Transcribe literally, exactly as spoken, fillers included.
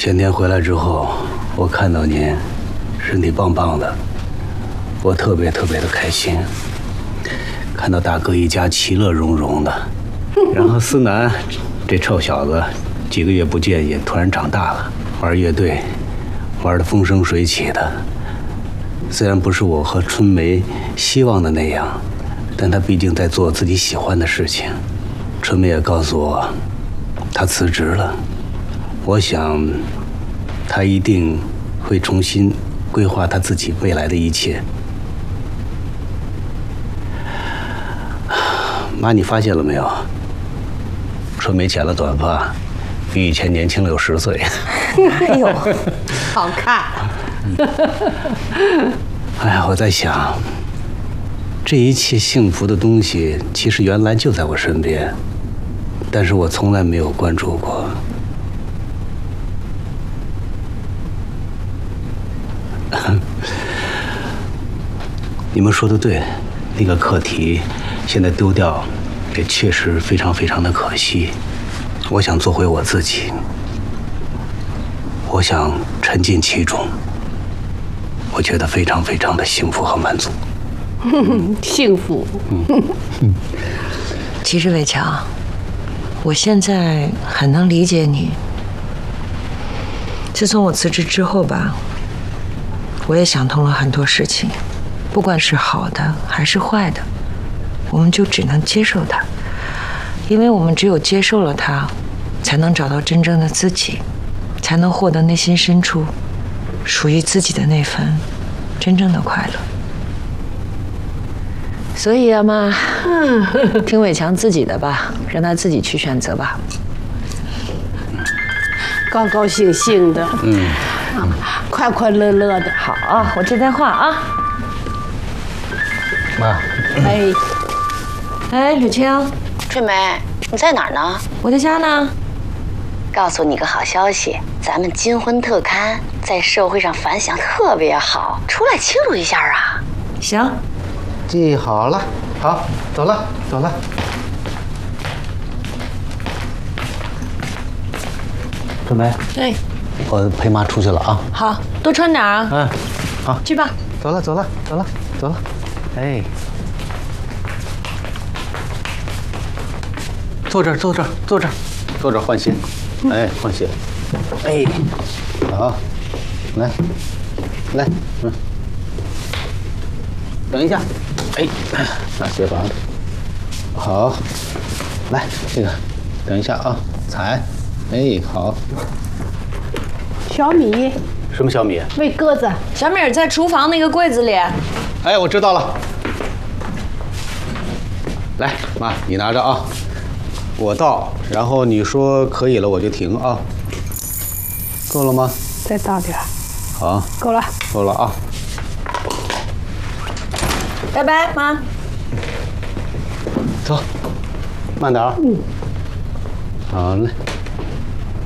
前天回来之后，我看到您身体棒棒的，我特别特别的开心。看到大哥一家其乐融融的，然后思南这臭小子几个月不见也突然长大了，玩乐队玩得风生水起的。虽然不是我和春梅希望的那样，但他毕竟在做自己喜欢的事情。春梅也告诉我，他辞职了。我想，他一定会重新规划他自己未来的一切。妈，你发现了没有？春梅剪了短发，比以前年轻了有十岁。 哎呦，好看！ 哎呀，我在想，这一切幸福的东西，其实原来就在我身边，但是我从来没有关注过。你们说的对，那个课题现在丢掉，这确实非常非常的可惜。我想做回我自己，我想沉浸其中，我觉得非常非常的幸福和满足。 幸福。 嗯。其实伟强，我现在很能理解你。自从我辞职之后吧，我也想通了很多事情，不管是好的还是坏的，我们就只能接受它，因为我们只有接受了它，才能找到真正的自己，才能获得内心深处属于自己的那份真正的快乐。所以啊，妈，嗯，听伟强自己的吧，让他自己去选择吧。 高高兴兴的， 嗯， 快快乐乐的。 好啊，我这电话啊。 妈。 哎， 哎，柳青， 春梅，你在哪儿呢？ 我在家呢。 告诉你个好消息，咱们金婚特刊在社会上反响特别好，出来庆祝一下啊！ 行， 记好了，好，走了，走了。春梅， 哎， 我陪妈出去了啊。 好，多穿点啊。 嗯，好， 去吧。 走了，走了，走了，走了。哎，坐这儿，坐这儿，坐这儿，坐这儿换鞋。哎，换鞋。哎，好，来，来，嗯，等一下。哎，拿鞋拔。好，来这个，等一下啊，踩。哎，好。 小米。 什么小米？ 喂鸽子。 小米在厨房那个柜子里。 哎，我知道了。来，妈，你拿着啊。我倒，然后你说可以了，我就停啊。够了吗？ 再倒点。 好。 够了。 够了啊。 拜拜，妈。 走，慢点啊。嗯。好嘞。